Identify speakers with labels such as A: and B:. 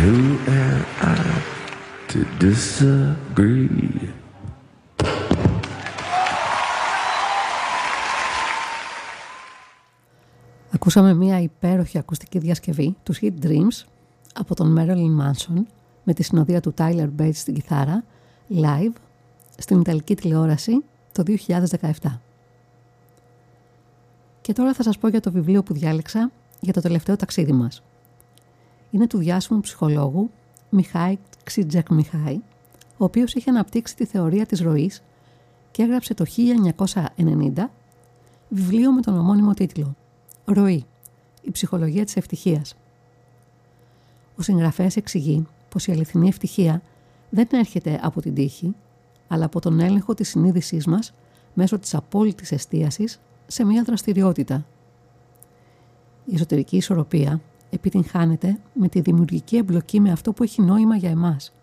A: who am I to disagree?
B: Ακούσαμε μια υπέροχη ακουστική διασκευή του Sweet Dreams από τον Marilyn Manson με τη συνοδεία του Tyler Bates στην κιθάρα live στην Ιταλική τηλεόραση το 2017. Και τώρα θα σας πω για το βιβλίο που διάλεξα για το τελευταίο ταξίδι μας. Είναι του διάσημου ψυχολόγου Μιχάη Csikszentmihalyi, ο οποίος είχε αναπτύξει τη θεωρία της ροής και έγραψε το 1990 βιβλίο με τον ομώνυμο τίτλο «Ροή, η ψυχολογία της ευτυχίας». Ο συγγραφέας εξηγεί πως η αληθινή ευτυχία δεν έρχεται από την τύχη, αλλά από τον έλεγχο της συνείδησής μας μέσω της απόλυτης εστίασης σε μια δραστηριότητα. Η εσωτερική ισορροπία επιτυγχάνεται με τη δημιουργική εμπλοκή με αυτό που έχει νόημα για εμάς.